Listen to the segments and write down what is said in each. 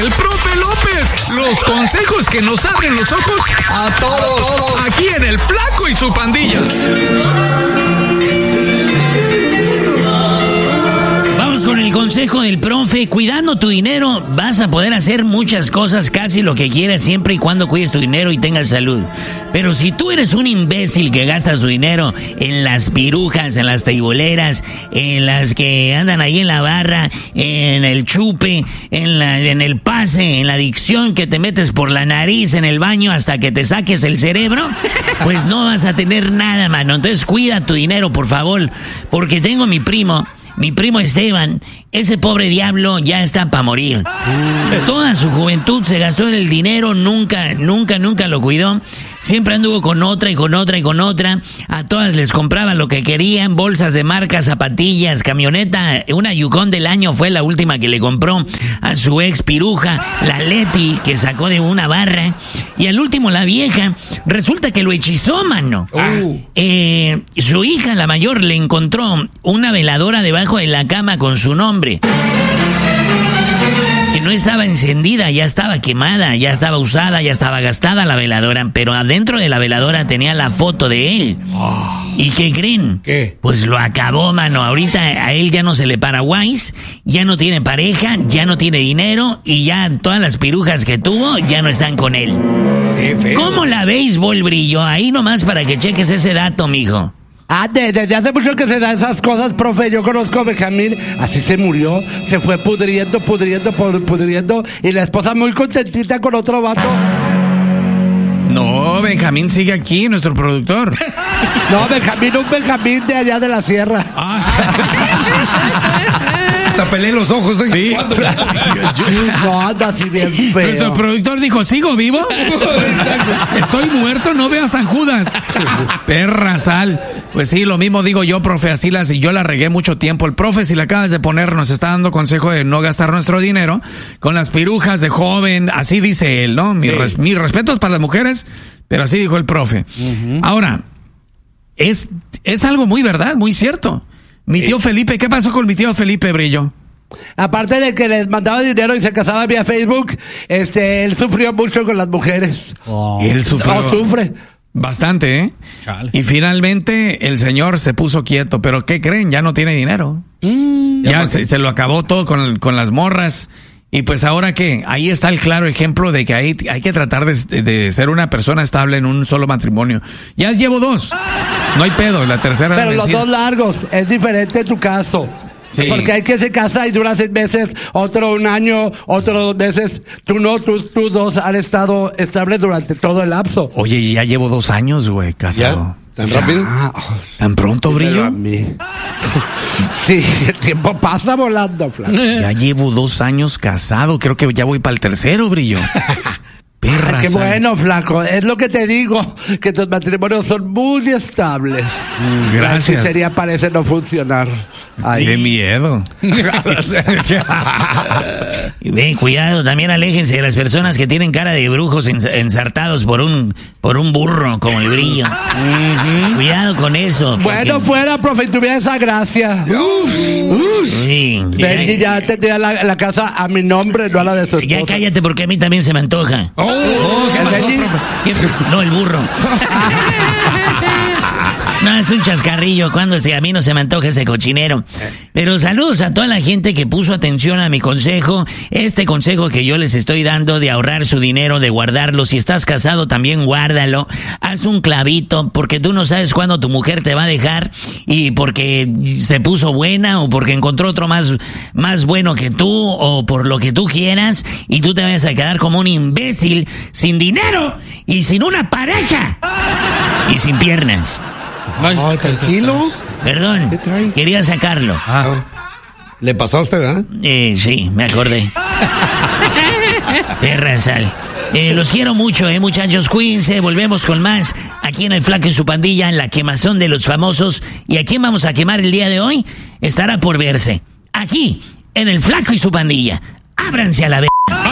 el profe López. Los consejos que nos abren los ojos a todos. Aquí en El Flaco y su Pandilla. Vamos con el consejo del profe. Cuidando tu dinero vas a poder hacer muchas cosas, casi lo que quieras, siempre y cuando cuides tu dinero y tengas salud. Pero si tú eres un imbécil que gasta su dinero en las pirujas, en las teiboleras, en las que andan ahí en la barra, en el chupe, en el pase, en la adicción que te metes por la nariz en el baño hasta que te saques el cerebro, pues no vas a tener nada, mano. Entonces cuida tu dinero, por favor, porque tengo mi primo Esteban. Ese pobre diablo ya está para morir. Toda su juventud se gastó en el dinero, nunca lo cuidó. Siempre anduvo con otra y con otra y con otra. A todas les compraba lo que querían, bolsas de marca, zapatillas, camioneta. Una Yukon del año fue la última que le compró a su ex piruja, la Leti, que sacó de una barra. Y al último la vieja, resulta que lo hechizó, mano. Su hija, la mayor, le encontró una veladora debajo de la cama con su nombre. Que no estaba encendida, ya estaba quemada, ya estaba usada, ya estaba gastada la veladora, pero adentro de la veladora tenía la foto de él. ¿Y qué creen? ¿Qué? Pues lo acabó, mano. Ahorita a él ya no se le para guays, ya no tiene pareja, ya no tiene dinero y ya todas las pirujas que tuvo ya no están con él. Qué feo. ¿Cómo la veis, Brillo? Ahí nomás para que cheques ese dato, mijo. Desde hace mucho que se dan esas cosas, profe. Yo conozco a Benjamín, así se murió, se fue pudriendo, y la esposa muy contentita con otro vato. No, Benjamín sigue aquí, nuestro productor. No, un Benjamín de allá de la sierra. Hasta peleé los ojos. Sí. No, anda así bien feo. Nuestro productor dijo, ¿sigo vivo? Estoy muerto, no veo a San Judas. Perra sal. Pues sí, lo mismo digo yo, profe, así yo la regué mucho tiempo. El profe, si le acabas de poner, nos está dando consejo de no gastar nuestro dinero con las pirujas de joven, así dice él, ¿no? Mis respetos para las mujeres, pero así dijo el profe. Ahora, es algo muy verdad, muy cierto. Mi tío Felipe, ¿qué pasó con mi tío Felipe, Brillo? Aparte de que les mandaba dinero y se casaba vía Facebook, él sufrió mucho con las mujeres. Él sufre. Bastante, ¿eh? Chale. Y finalmente el señor se puso quieto, pero ¿qué creen? Ya no tiene dinero. Ya se lo acabó todo con las morras. Y pues ahora que ahí está el claro ejemplo de que hay que tratar de ser una persona estable en un solo matrimonio. Ya llevo 2. No hay pedo, la tercera. Pero los 2 largos, es diferente tu caso. Sí. Porque hay que se casa y dura 6 meses, otro 1 año, otro 2 meses. Tú 2 han estado estables durante todo el lapso. Oye, ya llevo 2 años, güey, casado. ¿Ya? ¿Tan rápido? ¿Tan pronto, Brillo? A mí. Sí, el tiempo pasa volando, Flaco. Ya llevo 2 años casado, creo que ya voy para el tercero, Brillo. Perra. Qué bueno, Flaco. Es lo que te digo, que tus matrimonios son muy estables. Gracias. Sería parece no funcionar. Ay. Qué miedo. Y ven, cuidado, también aléjense de las personas que tienen cara de brujos ensartados por un burro como el Brillo. Cuidado con eso. Bueno, fuera, profe, tuviera esa gracia. Sí, Benji ya tendría la casa a mi nombre, no a la de su esposa. ya cállate porque a mí también se me antoja. ¿Qué pasó, Benji? profe? No, el burro. No, es un chascarrillo cuando a mí no se me antoja ese cochinero. Pero saludos a toda la gente que puso atención a mi consejo. Este consejo que yo les estoy dando de ahorrar su dinero, de guardarlo. Si estás casado, también guárdalo. Haz un clavito, porque tú no sabes cuándo tu mujer te va a dejar. Y porque se puso buena, o porque encontró otro más bueno que tú, o por lo que tú quieras. Y tú te vas a quedar como un imbécil, sin dinero y sin una pareja. Y sin piernas. Ay, tranquilo. Perdón, ¿Qué trae? quería sacarlo. ¿Le pasó a usted, ah? Sí, me acordé. Perra sal. Los quiero mucho, muchachos. Cuídense, volvemos con más aquí en El Flaco y su Pandilla, en la quemazón de los famosos. ¿Y a quién vamos a quemar el día de hoy? Estará por verse. Aquí, en El Flaco y su Pandilla. Ábranse a la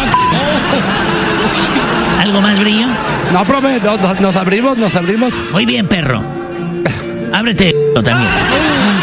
¿Algo más, Brillo? No, profe, nos abrimos. Muy bien, perro. Ábrete también.